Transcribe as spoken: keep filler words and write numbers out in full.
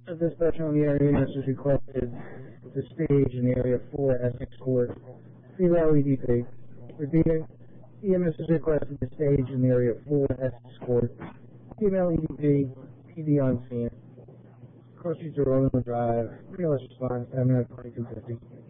A dispatch on the area unit is requested to stage in the area four Essex Court, female E D P. Repeating, E M S is requested to stage in the area four Essex Court, female E D P, P D on scene. Cross streets are Rolling Drive, P L S response, seven twenty-two fifty.